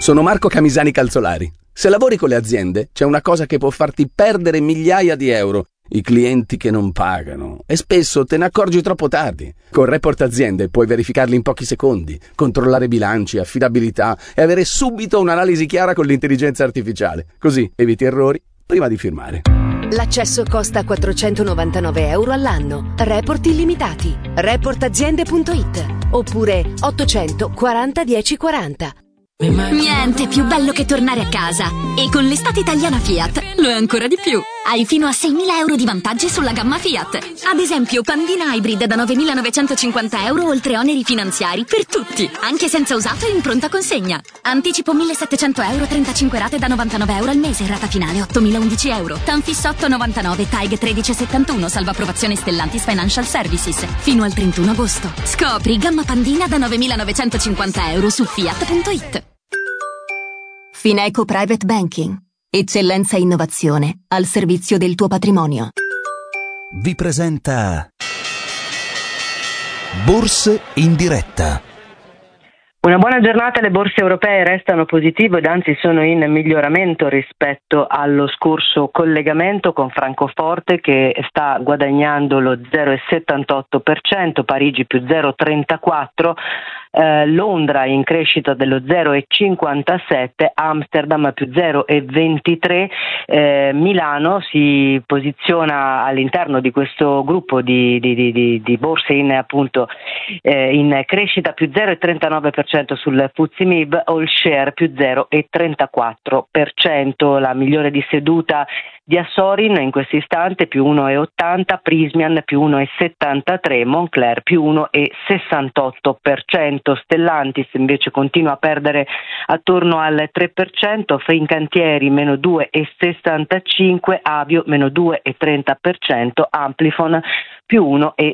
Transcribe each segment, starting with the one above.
Sono Marco Camisani Calzolari. Se lavori con le aziende, c'è una cosa che può farti perdere migliaia di euro: i clienti che non pagano. E spesso te ne accorgi troppo tardi. Con Report Aziende puoi verificarli in pochi secondi, controllare bilanci, affidabilità e avere subito un'analisi chiara con l'intelligenza artificiale. Così eviti errori prima di firmare. L'accesso costa 499 euro all'anno. Report illimitati. Reportaziende.it oppure 840 1040. Niente più bello che tornare a casa. E con l'estate italiana Fiat lo è ancora di più. Hai fino a 6.000 euro di vantaggi sulla gamma Fiat. Ad esempio Pandina Hybrid da 9.950 euro oltre oneri finanziari per tutti, anche senza usato e in pronta consegna. Anticipo 1.700 euro, 35 rate da 99 euro al mese, rata finale 8.011 euro. Tanfis 899, TAG 1371, salvo approvazione Stellantis Financial Services. Fino al 31 agosto. Scopri gamma Pandina da 9.950 euro su Fiat.it. Fineco Private Banking. Eccellenza e innovazione al servizio del tuo patrimonio. Vi presenta Borse in diretta. Una buona giornata. Le borse europee restano positive ed anzi sono in miglioramento rispetto allo scorso collegamento, con Francoforte che sta guadagnando lo 0,78%, Parigi più 0,34%, Londra in crescita dello 0,57%, Amsterdam più 0,23%, Milano si posiziona all'interno di questo gruppo di borse in crescita più 0,39% sul FTSE MIB, All Share più 0,34%, la migliore di seduta di Assorin in questo istante più 1,80%, Prismian più 1,73%, Moncler più 1,68%, Stellantis invece continua a perdere attorno al 3%, Fincantieri meno 2,65%, Avio meno 2,30%, Amplifon più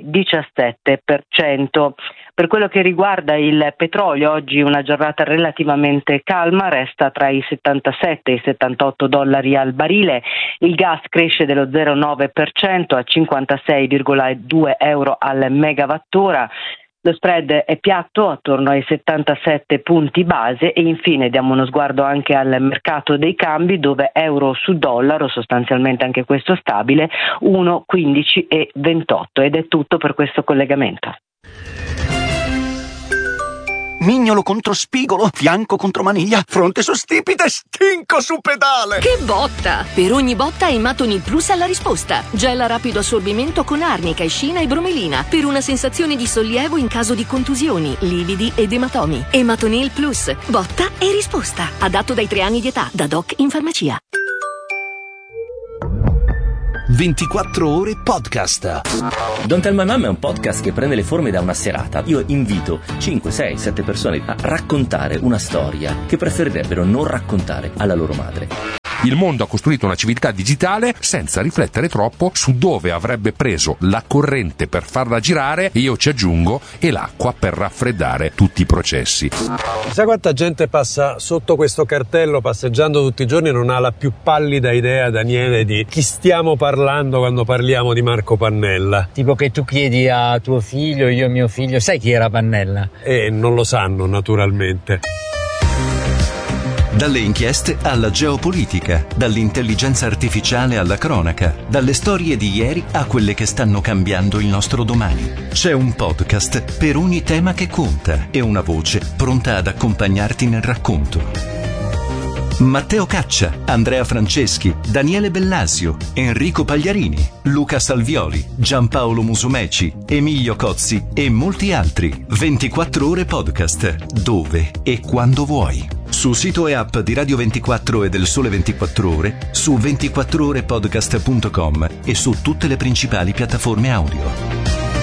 1,17%. Per quello che riguarda il petrolio, oggi una giornata relativamente calma, resta tra i 77 e i 78 dollari al barile. Il gas cresce dello 0,9% a 56,2 euro al megawattora. Lo spread è piatto attorno ai 77 punti base e infine diamo uno sguardo anche al mercato dei cambi, dove euro su dollaro, sostanzialmente anche questo stabile, 1,15,28. Ed è tutto per questo collegamento. Mignolo contro spigolo, fianco contro maniglia, fronte su stipite, stinco su pedale. Che botta! Per ogni botta Ematonil Plus ha la risposta. Gel a rapido assorbimento con arnica, escina e bromelina per una sensazione di sollievo in caso di contusioni, lividi ed ematomi. Ematonil Plus, botta e risposta. Adatto dai 3 anni di età, da doc in farmacia. 24 ore podcast. Don't Tell My Mom è un podcast che prende le forme da una serata. Io invito 5, 6, 7 persone a raccontare una storia che preferirebbero non raccontare alla loro madre. Il mondo ha costruito una civiltà digitale senza riflettere troppo su dove avrebbe preso la corrente per farla girare, e io ci aggiungo, e l'acqua per raffreddare tutti i processi. Sai quanta gente passa sotto questo cartello passeggiando tutti i giorni e non ha la più pallida idea, Daniele, di chi stiamo parlando quando parliamo di Marco Pannella? Tipo che tu chiedi a tuo figlio, io a mio figlio, sai chi era Pannella? Non lo sanno, naturalmente. Dalle inchieste alla geopolitica, dall'intelligenza artificiale alla cronaca, dalle storie di ieri a quelle che stanno cambiando il nostro domani. C'è un podcast per ogni tema che conta e una voce pronta ad accompagnarti nel racconto. Matteo Caccia, Andrea Franceschi, Daniele Bellasio, Enrico Pagliarini, Luca Salvioli, Giampaolo Musumeci, Emilio Cozzi e molti altri. 24 ore podcast, dove e quando vuoi. Su sito e app di Radio 24 e del Sole 24 Ore, su 24orepodcast.com e su tutte le principali piattaforme audio.